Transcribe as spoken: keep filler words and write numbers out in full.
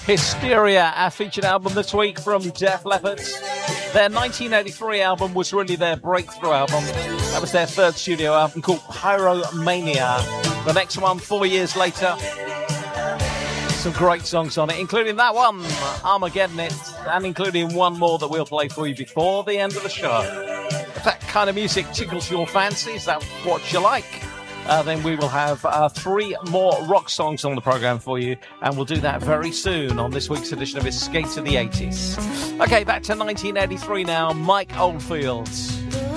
Hysteria, our featured album this week from Def Leppard. Their nineteen eighty-three album was really their breakthrough album. That was their third studio album called Pyromania. The next one, four years later. Some great songs on it, including that one, Armageddon It, and including one more that we'll play for you before the end of the show. If that kind of music tickles your fancy, is that what you like? Uh, then we will have uh, three more rock songs on the programme for you, and we'll do that very soon on this week's edition of Escape to the eighties. Okay, back to nineteen eighty-three now, Mike Oldfield.